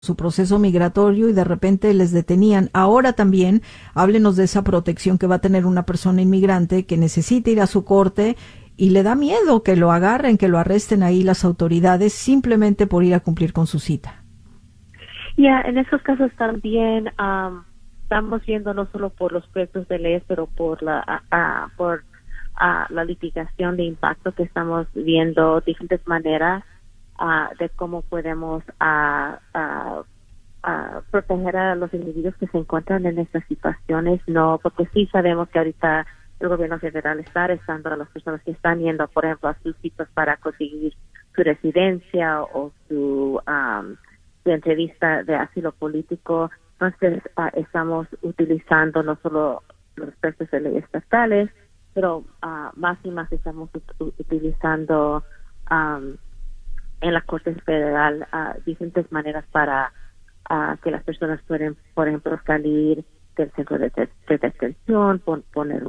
su proceso migratorio y de repente les detenían. Ahora también háblenos de esa protección que va a tener una persona inmigrante que necesita ir a su corte y le da miedo que lo agarren, que lo arresten ahí las autoridades simplemente por ir a cumplir con su cita. Ya, en esos casos también estamos viendo no solo por los proyectos de leyes, pero por la la litigación de impacto que estamos viendo diferentes maneras de cómo podemos proteger a los individuos que se encuentran en estas situaciones, no, porque sí sabemos que ahorita el gobierno federal está arrestando a las personas que están yendo, por ejemplo, a sus citas para conseguir su residencia o su entrevista de asilo político. Entonces, estamos utilizando no solo los aspectos de leyes estatales, pero más y más estamos utilizando en la Corte Federal diferentes maneras para que las personas pueden, por ejemplo, salir del centro de detención, poner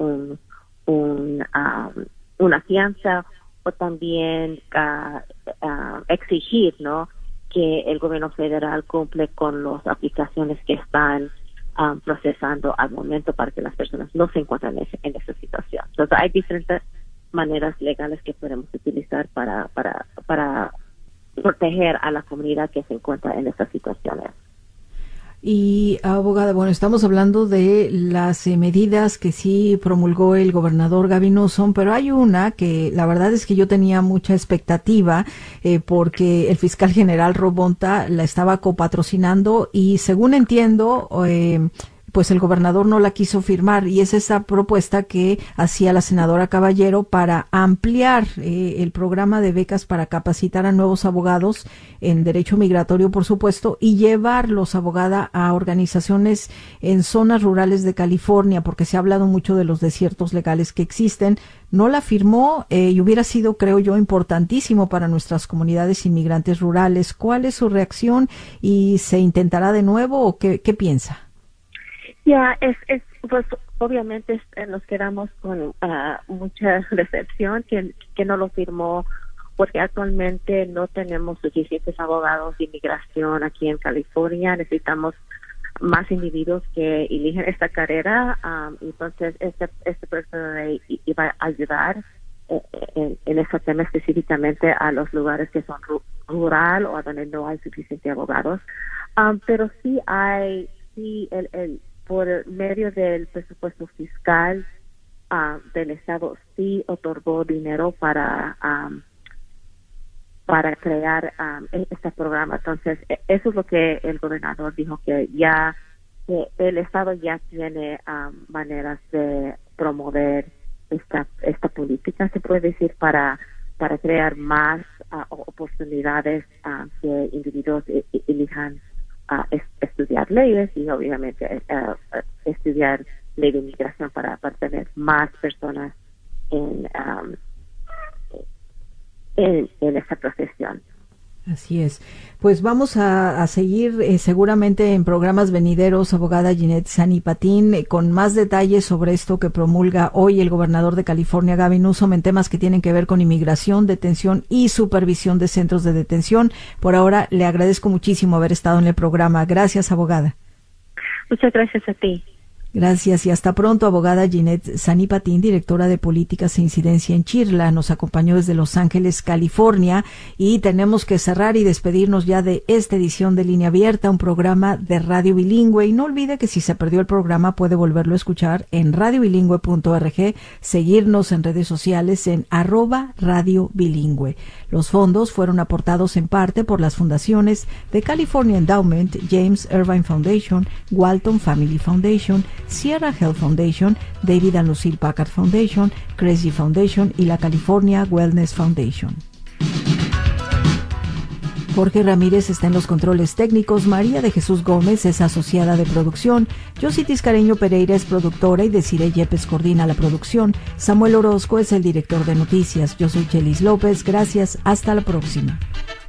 una fianza, o también exigir, ¿no?, que el gobierno federal cumple con las aplicaciones que están procesando al momento para que las personas no se encuentren en esa situación. Entonces, hay diferentes maneras legales que podemos utilizar para proteger a la comunidad que se encuentra en estas situaciones. Y, abogada, bueno, estamos hablando de las medidas que sí promulgó el gobernador Gavin Newsom, pero hay una que la verdad es que yo tenía mucha expectativa porque el fiscal general Rob Bonta la estaba copatrocinando y, según entiendo, pues el gobernador no la quiso firmar, y es esa propuesta que hacía la senadora Caballero para ampliar el programa de becas para capacitar a nuevos abogados en derecho migratorio, por supuesto, y llevarlos, abogada, a organizaciones en zonas rurales de California, porque se ha hablado mucho de los desiertos legales que existen. No la firmó y hubiera sido, creo yo, importantísimo para nuestras comunidades inmigrantes rurales. ¿Cuál es su reacción y se intentará de nuevo o qué piensa? Ya, pues obviamente nos quedamos con mucha decepción que no lo firmó, porque actualmente no tenemos suficientes abogados de inmigración aquí en California. Necesitamos más individuos que eligen esta carrera. Entonces, este proyecto de ley iba a ayudar en este tema específicamente a los lugares que son rural o a donde no hay suficientes abogados. Pero sí hay, por medio del presupuesto fiscal del Estado, sí otorgó dinero para crear este programa. Entonces, eso es lo que el gobernador dijo, que el Estado ya tiene maneras de promover esta política, se puede decir, para crear más oportunidades que individuos elijan estudiar leyes y obviamente estudiar ley de inmigración para tener más personas en esta profesión. Así es. Pues vamos a seguir seguramente en programas venideros, abogada Ginette Sani-Patín, con más detalles sobre esto que promulga hoy el gobernador de California, Gavin Newsom, en temas que tienen que ver con inmigración, detención y supervisión de centros de detención. Por ahora, le agradezco muchísimo haber estado en el programa. Gracias, abogada. Muchas gracias a ti. Gracias y hasta pronto, abogada Ginette Sani-Patín, directora de Políticas e Incidencia en CHIRLA. Nos acompañó desde Los Ángeles, California, y tenemos que cerrar y despedirnos ya de esta edición de Línea Abierta, un programa de radio bilingüe. Y no olvide que si se perdió el programa puede volverlo a escuchar en radiobilingüe.org, seguirnos en redes sociales en @radiobilingüe. Los fondos fueron aportados en parte por las fundaciones de California Endowment, James Irvine Foundation, Walton Family Foundation, Sierra Health Foundation, David and Lucille Packard Foundation, Cresci Foundation y la California Wellness Foundation. Jorge Ramírez está en los controles técnicos, María de Jesús Gómez es asociada de producción, Josie Tiscareño Pereira es productora y Desiree Yepes coordina la producción, Samuel Orozco es el director de noticias. Yo soy Chelis López, gracias, hasta la próxima.